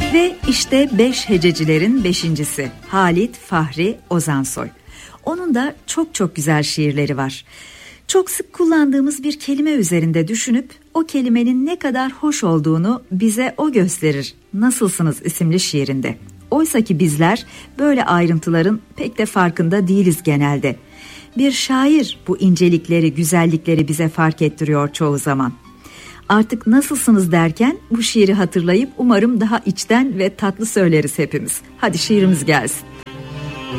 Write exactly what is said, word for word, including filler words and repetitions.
Ve işte beş hececilerin beşincisi Halit Fahri Ozansoy. Onun da çok çok güzel şiirleri var. Çok sık kullandığımız bir kelime üzerinde düşünüp o kelimenin ne kadar hoş olduğunu bize o gösterir. Nasılsınız isimli şiirinde. Oysa ki bizler böyle ayrıntıların pek de farkında değiliz genelde. Bir şair bu incelikleri, güzellikleri bize fark ettiriyor çoğu zaman. Artık nasılsınız derken bu şiiri hatırlayıp umarım daha içten ve tatlı söyleriz hepimiz. Hadi şiirimiz gelsin.